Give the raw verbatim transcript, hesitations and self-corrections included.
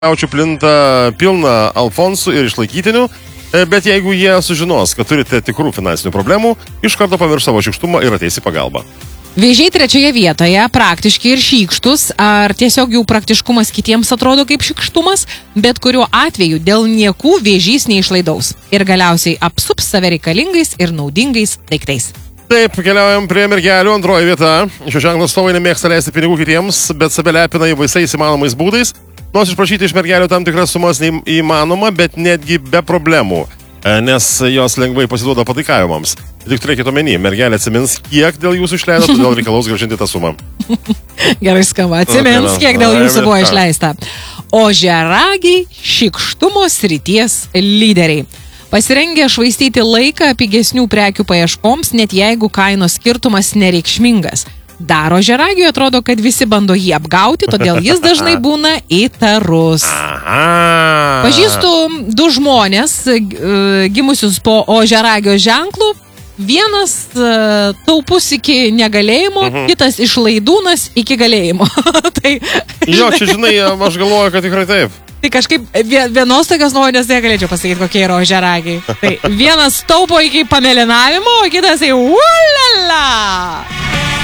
Jaučių plinta pilna Alfonsų ir išlaikytinių, bet jeigu jie sužinos, kad turite tikrų finansinių problemų, iš karto pamirš savo šykštumą ir ateis į pagalbą. Vėžiai trečioje vietoje, praktiški ir šykštus, ar tiesiog jų praktiškumas kitiems atrodo kaip šykštumas, bet kuriuo atveju dėl niekų vėžys neišlaidaus ir galiausiai apsups save reikalingais ir naudingais daiktais. Taip, keliaujam prie mergelių, antroji vieta. Šio ženklo atstovai nemėgsta leisti pinigų kitiems, bet save lepina visais įmanomais būdais. Nors išprašyti iš mergelių tam tikras sumas neįmanoma, bet netgi be problemų, nes jos lengvai pasiduoda pataikavimams. Tik turėkite omeny, mergelė atsimins, kiek dėl jūsų išleido, todėl reikalaus grąžinti tą sumą. Gerai skamba, atsimins, kiek dėl jūsų buvo išleista. Ožiaragiai šykštumo srities lyderiai. Pasirengę švaistyti laiką pigesnių prekių paieškoms, net jeigu kainos skirtumas nereikšmingas. Dar ožiaragiui atrodo, kad visi bando jį apgauti, todėl jis dažnai būna įtarus. Aha. Pažįstu du žmonės, gimusius po ožiaragio ženklų. Vienas uh, taupus iki negalėjimo, uh-huh. kitas išlaidūnas iki galėjimo. tai, jo, čia žinai, aš galvoju, kad tikrai taip. Tai kažkaip vienos tokios nuomonės negalėčiau pasakyti, kokie yra ožiaragiai. Tai vienas taupo iki pamelinavimo, o kitas tai ulala.